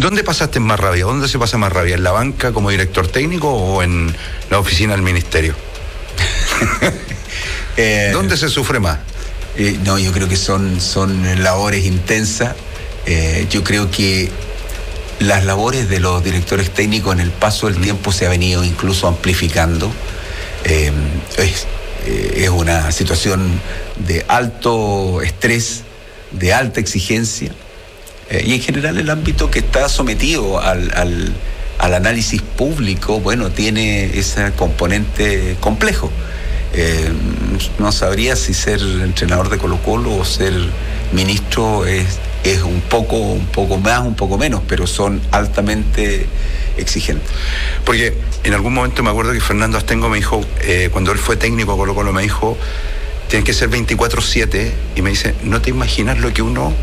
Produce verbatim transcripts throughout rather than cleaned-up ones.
¿Dónde pasaste más rabia? ¿Dónde se pasa más rabia? ¿En la banca como director técnico o en la oficina del ministerio? eh, ¿Dónde se sufre más? Eh, no, yo creo que son, son labores intensas. Eh, yo creo que las labores de los directores técnicos en el paso del tiempo se ha venido incluso amplificando. Eh, es, eh, es una situación de alto estrés, de alta exigencia, eh, y en general el ámbito que está sometido al, al, al análisis público, bueno, tiene ese componente complejo. Eh, no sabría si ser entrenador de Colo-Colo o ser ministro es, es un poco, un poco más, un poco menos, pero son altamente exigentes. Porque en algún momento me acuerdo que Fernando Astengo me dijo, eh, cuando él fue técnico a Colo-Colo, me dijo, tienes que ser veinticuatro siete, y me dice, no te imaginas lo que uno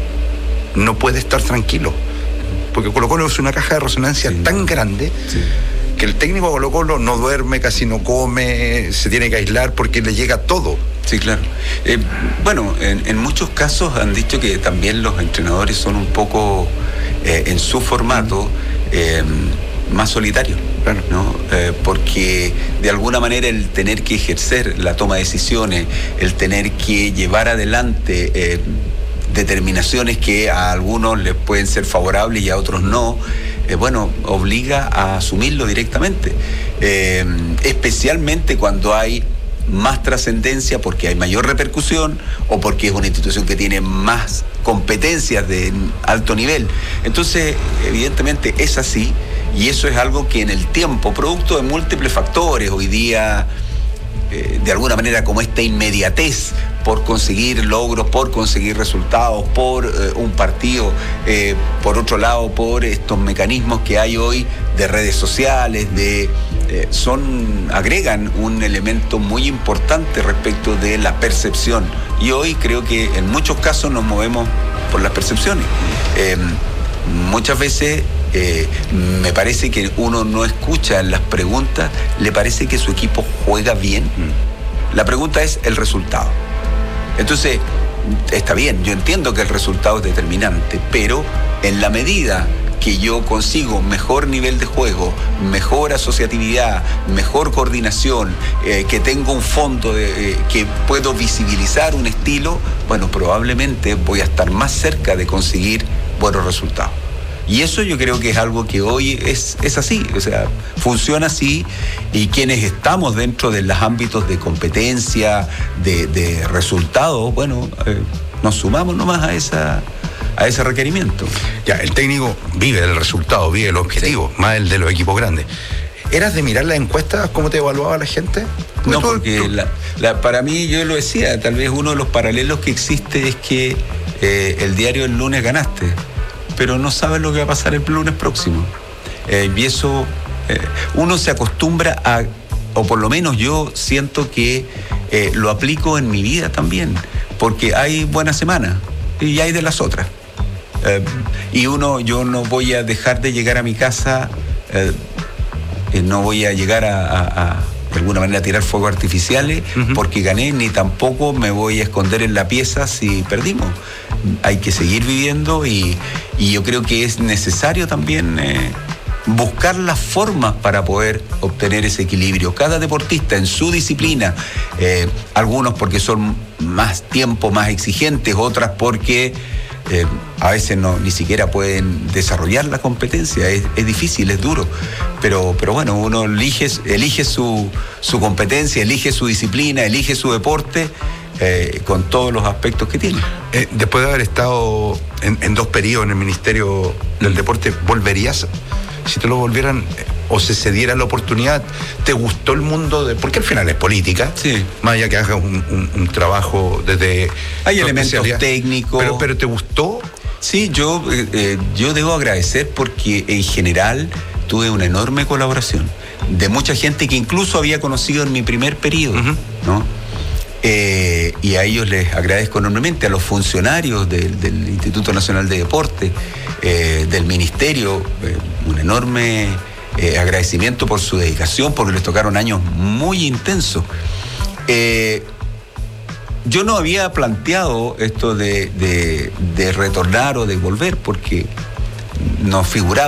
no puede estar tranquilo, porque Colo-Colo es una caja de resonancia, sí, tan grande, sí, que el técnico de Colo-Colo no duerme, casi no come, se tiene que aislar porque le llega todo. Sí, claro. Eh, bueno, en, en muchos casos han dicho que también los entrenadores son un poco, eh, en su formato, eh, más solitarios, claro, ¿no? Eh, porque de alguna manera el tener que ejercer la toma de decisiones, el tener que llevar adelante eh, determinaciones que a algunos les pueden ser favorables y a otros no, eh, bueno, obliga a asumirlo directamente, eh, especialmente cuando hay más trascendencia, porque hay mayor repercusión o porque es una institución que tiene más competencias de alto nivel. Entonces, evidentemente es así, y eso es algo que en el tiempo, producto de múltiples factores, hoy día, eh, de alguna manera, como esta inmediatez por conseguir logros, por conseguir resultados, por eh, un partido, eh, por otro lado, por estos mecanismos que hay hoy de redes sociales, de eh, son agregan un elemento muy importante respecto de la percepción. Y hoy creo que en muchos casos nos movemos por las percepciones. Eh, muchas veces eh, me parece que uno no escucha en las preguntas, le parece que su equipo juega bien. La pregunta es el resultado. Entonces, está bien, yo entiendo que el resultado es determinante, pero en la medida que yo consigo mejor nivel de juego, mejor asociatividad, mejor coordinación, eh, que tengo un fondo de, eh, que puedo visibilizar un estilo, bueno, probablemente voy a estar más cerca de conseguir buenos resultados. Y eso yo creo que es algo que hoy es, es así, o sea, funciona así, y quienes estamos dentro de los ámbitos de competencia, de, de resultados, bueno, eh, nos sumamos nomás a esa... a ese requerimiento. Ya, el técnico vive del resultado, vive el objetivo, sí, más el de los equipos grandes. ¿Eras de mirar las encuestas, cómo te evaluaba la gente? No, porque tú... la, la, para mí, yo lo decía, tal vez uno de los paralelos que existe es que eh, el diario el lunes ganaste, pero no sabes lo que va a pasar el lunes próximo. Eh, y eso, eh, uno se acostumbra a, o por lo menos yo siento que eh, lo aplico en mi vida también, porque hay buenas semanas y hay de las otras. Eh, y uno, yo no voy a dejar de llegar a mi casa, eh, eh, no voy a llegar a, a, a de alguna manera a tirar fuegos artificiales, uh-huh, porque gané, ni tampoco me voy a esconder en la pieza si perdimos. Hay que seguir viviendo, y, y yo creo que es necesario también eh, buscar las formas para poder obtener ese equilibrio. Cada deportista en su disciplina, eh, algunos porque son más tiempo, más exigentes, otras porque eh, a veces no, ni siquiera pueden desarrollar la competencia, es, es difícil, es duro, pero, pero bueno, uno elige, elige su, su competencia, elige su disciplina, elige su deporte, eh, con todos los aspectos que tiene. Eh, después de haber estado en, en dos periodos en el Ministerio del Deporte, ¿volverías? Si te lo volvieran o se cediera la oportunidad, ¿te gustó el mundo de...? Porque al final es política, sí, más allá que hagas un, un, un trabajo desde... Hay elementos técnicos. Pero, pero ¿te gustó? Sí, yo, eh, yo debo agradecer porque en general tuve una enorme colaboración de mucha gente que incluso había conocido en mi primer periodo, uh-huh, ¿no? Eh, y a ellos les agradezco enormemente, a los funcionarios del, del Instituto Nacional de Deporte, eh, del Ministerio, eh, un enorme eh, agradecimiento por su dedicación, porque les tocaron años muy intensos. Eh, yo no había planteado esto de, de, de retornar o de volver, porque no figuraba